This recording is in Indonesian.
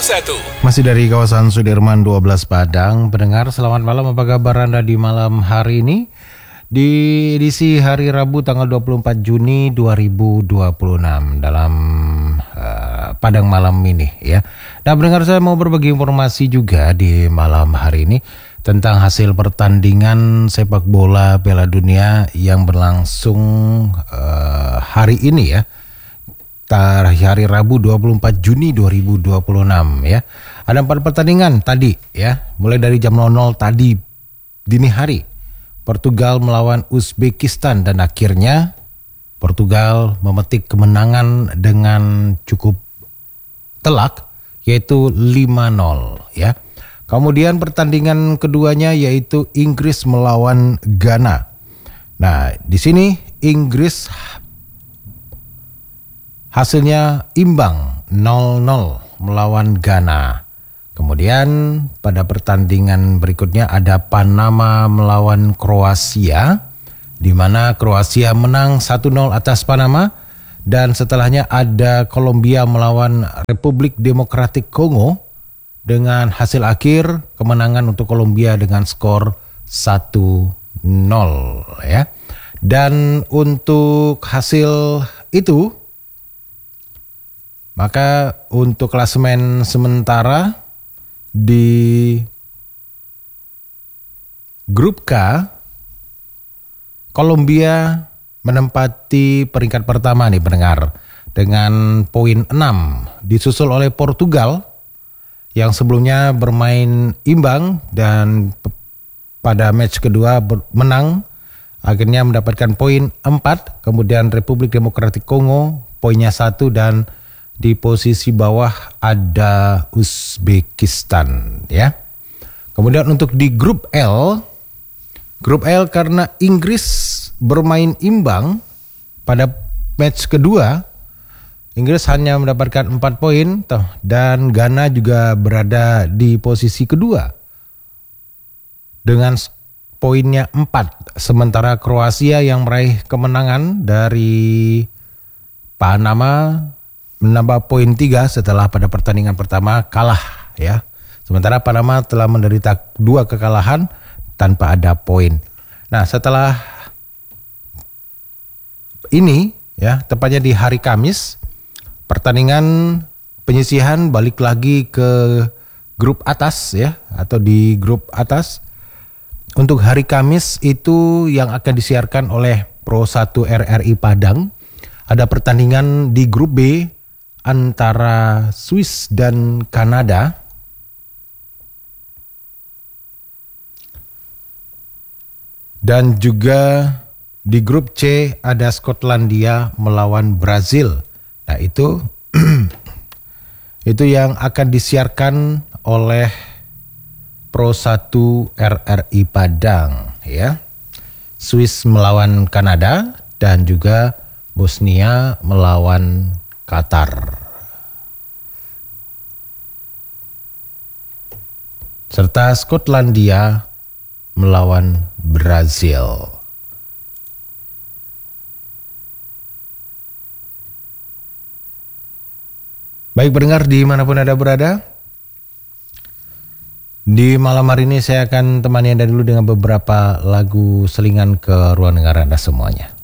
Masih dari kawasan Sudirman 12 Padang. Pendengar, selamat malam. Apa kabar Anda di malam hari ini? Di edisi hari Rabu tanggal 24 Juni 2026 dalam Padang malam ini ya. Nah, pendengar, saya mau berbagi informasi juga di malam hari ini tentang hasil pertandingan sepak bola Piala Dunia yang berlangsung hari ini ya. Hari Rabu 24 Juni 2026 ya. Ada 4 pertandingan tadi ya. Mulai dari jam 00 tadi dini hari. Portugal melawan Uzbekistan dan akhirnya Portugal memetik kemenangan dengan cukup telak yaitu 5-0 ya. Kemudian pertandingan keduanya yaitu Inggris melawan Ghana. Nah, di sini Inggris hasilnya imbang 0-0 melawan Ghana. Kemudian pada pertandingan berikutnya ada Panama melawan Kroasia, di mana Kroasia menang 1-0 atas Panama, dan setelahnya ada Kolombia melawan Republik Demokratik Kongo dengan hasil akhir kemenangan untuk Kolombia dengan skor 1-0 ya. Dan untuk hasil itu, maka untuk klasemen sementara di grup K, Kolombia menempati peringkat pertama nih pendengar dengan poin 6, disusul oleh Portugal yang sebelumnya bermain imbang dan pada match kedua menang, akhirnya mendapatkan poin 4. Kemudian Republik Demokratik Kongo poinnya 1, dan di posisi bawah ada Uzbekistan ya. Kemudian untuk di grup L karena Inggris bermain imbang pada match kedua, Inggris hanya mendapatkan 4 poin dan Ghana juga berada di posisi kedua dengan poinnya 4. Sementara Kroasia yang meraih kemenangan dari Panama menambah poin 3 setelah pada pertandingan pertama kalah ya. Sementara Panama telah menderita 2 kekalahan tanpa ada poin. Nah, setelah ini ya, tepatnya di hari Kamis, pertandingan penyisihan balik lagi ke grup atas ya, atau di grup atas. Untuk hari Kamis itu yang akan disiarkan oleh Pro 1 RRI Padang, ada pertandingan di grup B antara Swiss dan Kanada. Dan juga di grup C ada Skotlandia melawan Brazil. Nah, itu itu yang akan disiarkan oleh Pro 1 RRI Padang ya. Swiss melawan Kanada dan juga Bosnia melawan Qatar. Serta Skotlandia melawan Brazil. Baik pendengar dimanapun Anda berada, di malam hari ini saya akan temani Anda dulu dengan beberapa lagu selingan ke ruang dengar Anda semuanya.